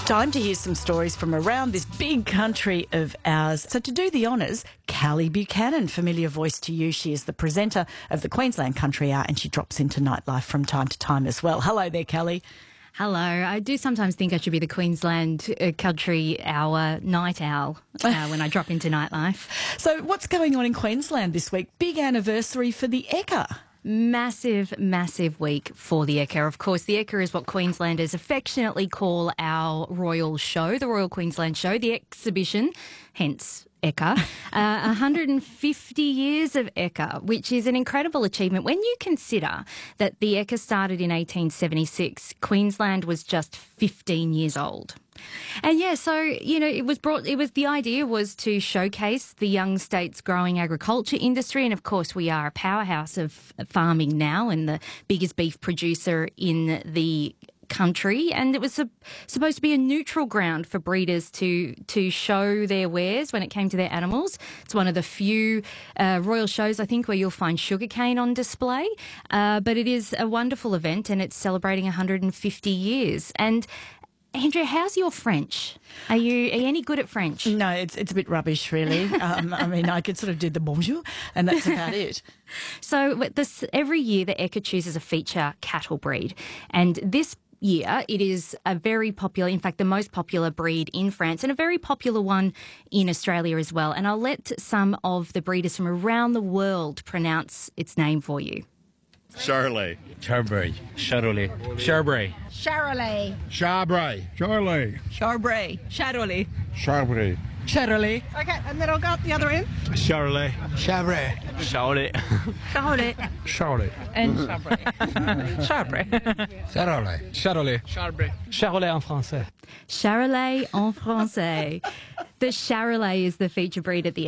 Time to hear some stories from around this big country of ours. So to do the honours, Callie Buchanan, familiar voice to you. She is the presenter of the Queensland Country Hour and she drops into Nightlife from time to time as well. Hello there, Callie. Hello. I do sometimes think I should be the Queensland Country Hour night owl when I drop into Nightlife. So what's going on in Queensland this week? Big anniversary for the Ekka. Massive, massive week for the Ekka. Of course, the Ekka is what Queenslanders affectionately call our royal show, the Royal Queensland Show, the exhibition, hence Ekka. 150 years of Ekka, which is an incredible achievement. When you consider that the Ekka started in 1876, Queensland was just 15 years old. And yeah, so, you know, the idea was to showcase the young state's growing agriculture industry. And of course, we are a powerhouse of farming now and the biggest beef producer in the country. And it was supposed to be a neutral ground for breeders to show their wares when it came to their animals. It's one of the few royal shows, I think, where you'll find sugarcane on display. But it is a wonderful event and it's celebrating 150 years. And Andrea, how's your French? Are you any good at French? No, it's a bit rubbish, really. I mean, I could sort of do the bonjour, and that's about it. So every year, the Ekka chooses a feature cattle breed, and this year it is a very popular, in fact, the most popular breed in France, and a very popular one in Australia as well. And I'll let some of the breeders from around the world pronounce its name for you. Charolais. Charbray. Charolais. Charbray. Charolais. Chabray. Charolais. Charbray. Charolais. Charbray. Charolais. Okay, and then I'll go up the other end. Charolais. Chabray. Charolais. Charolais. Charolais. And Charbray. Charbray. Charolais. Charolais. Charbray. Charolais en français. Charolais en français. The Charolais is the feature breed at the